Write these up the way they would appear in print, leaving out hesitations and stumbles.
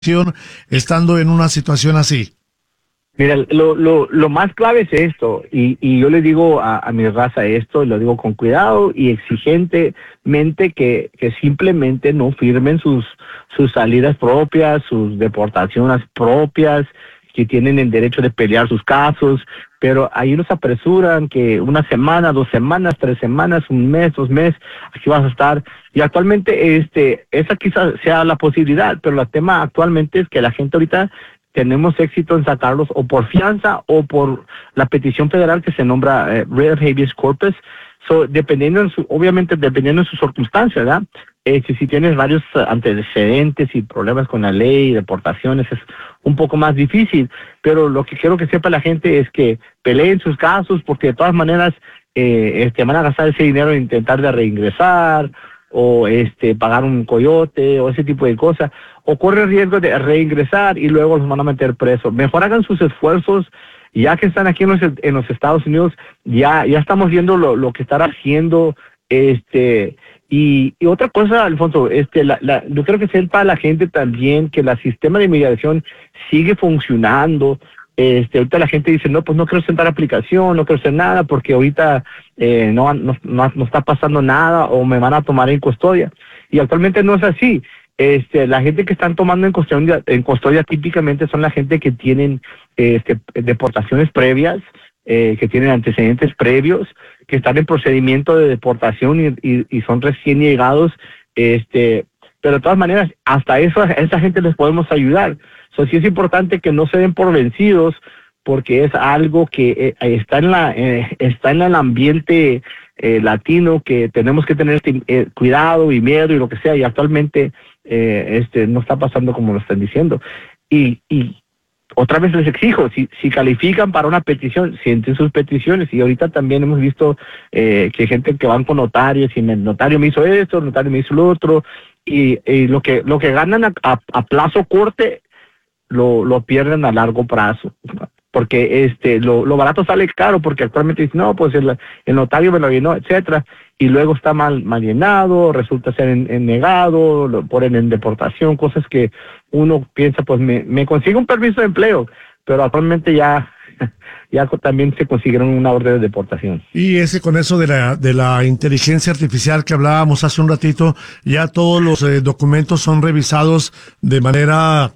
estando en una situación así? Mira, lo más clave es esto, y yo le digo a mi raza esto, y lo digo con cuidado y exigentemente que simplemente no firmen sus salidas propias, sus deportaciones propias, que tienen el derecho de pelear sus casos, pero ahí nos apresuran que una semana, 2 semanas, 3 semanas, un mes, 2 meses, aquí vas a estar. Y actualmente esa quizás sea la posibilidad, pero el tema actualmente es que la gente ahorita tenemos éxito en sacarlos o por fianza o por la petición federal que se nombra writ of habeas corpus. So, obviamente dependiendo de sus circunstancias, ¿verdad? Si tienes varios antecedentes y problemas con la ley, deportaciones, es un poco más difícil. Pero lo que quiero que sepa la gente es que peleen sus casos, porque de todas maneras van a gastar ese dinero en intentar de reingresar o pagar un coyote o ese tipo de cosas, o corre el riesgo de reingresar y luego los van a meter presos. Mejor hagan sus esfuerzos, ya que están aquí en los Estados Unidos, ya estamos viendo lo que están haciendo, y otra cosa, Alfonso, yo creo que sepa la gente también que el sistema de inmigración sigue funcionando. Ahorita la gente dice, no, pues no quiero sentar aplicación, no quiero hacer nada porque ahorita no está pasando nada o me van a tomar en custodia. Y actualmente no es así. La gente que están tomando en custodia típicamente son la gente que tienen deportaciones previas, que tienen antecedentes previos, que están en procedimiento de deportación y son recién llegados, pero de todas maneras, hasta eso, a esa gente les podemos ayudar. Sí es importante que no se den por vencidos, porque es algo que está en el ambiente latino, que tenemos que tener cuidado y miedo y lo que sea, y actualmente no está pasando como lo están diciendo. Y otra vez les exijo, si califican para una petición, sienten sus peticiones, y ahorita también hemos visto que hay gente que van con notarios, y el notario me hizo esto, el notario me hizo lo otro, y lo que ganan a plazo corte, lo pierden a largo plazo, porque lo barato sale caro, porque actualmente dicen, no, pues el notario me lo llenó, etcétera, y luego está mal llenado, resulta ser negado, lo ponen en deportación, cosas que uno piensa, pues me consigo un permiso de empleo, pero actualmente ya también se consiguieron una orden de deportación. Y con eso de la inteligencia artificial que hablábamos hace un ratito, ya todos los documentos son revisados de manera...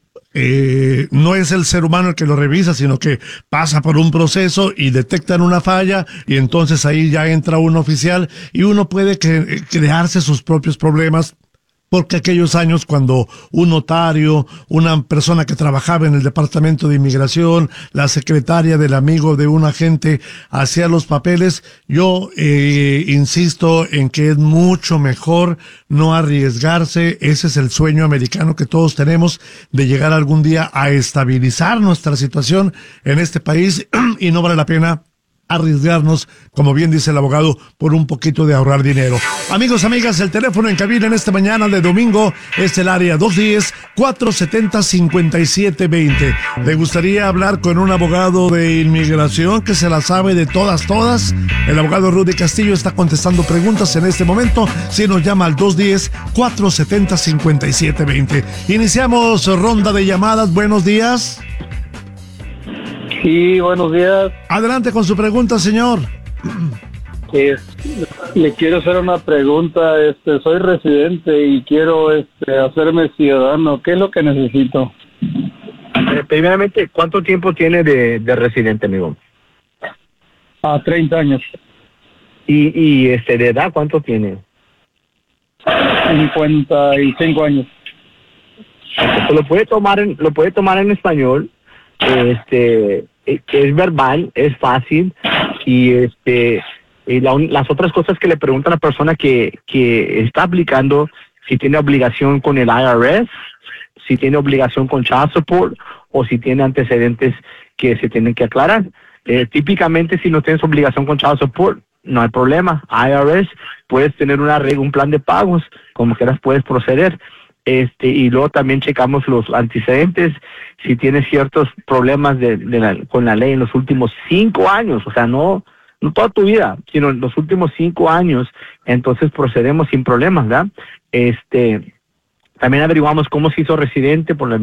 no es el ser humano el que lo revisa, sino que pasa por un proceso y detectan una falla, y entonces ahí ya entra un oficial y uno puede crearse sus propios problemas. Porque aquellos años cuando un notario, una persona que trabajaba en el departamento de inmigración, la secretaria del amigo de un agente hacía los papeles, yo insisto en que es mucho mejor no arriesgarse. Ese es el sueño americano que todos tenemos, de llegar algún día a estabilizar nuestra situación en este país, y no vale la pena arriesgarnos, como bien dice el abogado, por un poquito de ahorrar dinero. Amigos, amigas, el teléfono en cabina en esta mañana de domingo es el área 210-470-5720. ¿Le gustaría hablar con un abogado de inmigración que se la sabe de todas? El abogado Rudy Castillo está contestando preguntas en este momento. Si nos llama al 210-470-5720. Iniciamos ronda de llamadas. Buenos días. Sí, buenos días. Adelante con su pregunta, señor. Le quiero hacer una pregunta. Soy residente y quiero hacerme ciudadano. ¿Qué es lo que necesito? Primeramente, ¿cuánto tiempo tiene de residente, amigo? 30 años. ¿Y de edad cuánto tiene? 55 años. Pues lo puede tomar en español. Que es verbal, es fácil, y las otras cosas que le pregunta a la persona que está aplicando, si tiene obligación con el IRS, si tiene obligación con child support, o si tiene antecedentes que se tienen que aclarar. Típicamente, si no tienes obligación con child support, no hay problema. IRS, puedes tener un plan de pagos, como quieras puedes proceder. Y luego también checamos los antecedentes, si tienes ciertos problemas con la ley en los últimos 5 años, o sea, no toda tu vida, sino en los últimos 5 años, entonces procedemos sin problemas, ¿verdad? También averiguamos cómo se hizo residente por la